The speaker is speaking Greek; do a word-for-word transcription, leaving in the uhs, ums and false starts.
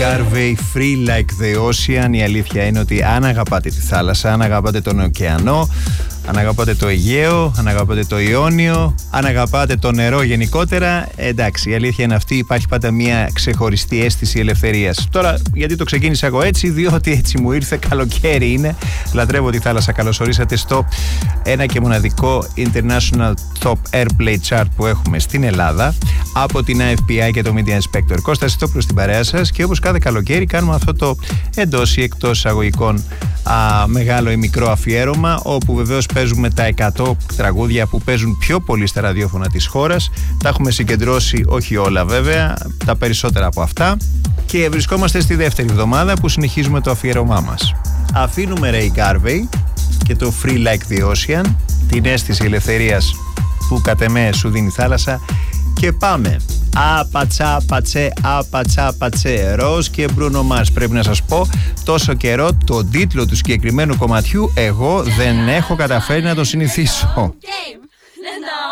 Garvey, Free Like the Ocean. Η αλήθεια είναι ότι αν αγαπάτε τη θάλασσα, αν αγαπάτε τον ωκεανό, αν αγαπάτε το Αιγαίο, αν αγαπάτε το Ιόνιο, αν αγαπάτε το νερό γενικότερα, εντάξει, η αλήθεια είναι αυτή, υπάρχει πάντα μια ξεχωριστή αίσθηση ελευθερίας. Τώρα, γιατί το ξεκίνησα εγώ έτσι? Διότι έτσι μου ήρθε, καλοκαίρι είναι, λατρεύω τη θάλασσα. Καλώς ορίσατε στο ένα και μοναδικό International Top Airplay Chart που έχουμε στην Ελλάδα από την άι εφ πι άι και το Media Inspector. Κώστας Ιστόπουλος στην παρέα σας, και όπως κάθε καλοκαίρι κάνουμε αυτό το εντός ή εκτός εισαγωγικών α, μεγάλο ή μικρό αφιέρωμα, όπου βεβαίως παίζουμε τα εκατό τραγούδια που παίζουν πιο πολύ στα ραδιόφωνα της χώρας. Τα έχουμε συγκεντρώσει, όχι όλα βέβαια, τα περισσότερα από αυτά, και βρισκόμαστε στη δεύτερη εβδομάδα που συνεχίζουμε το αφιέρωμά μας. Αφήνουμε Ray Garvey και το Free Like the Ocean, την αίσθηση ελευθερίας που κατ' εμέ σου δίνει η θάλασσα, και πάμε. Απατσά πατσέ, απατσά πατσέ, Ροζ και Μπρούνο Μάρς. Πρέπει να σας πω, τόσο καιρό τον τίτλο του συγκεκριμένου κομματιού εγώ δεν έχω καταφέρει να το συνηθίσω.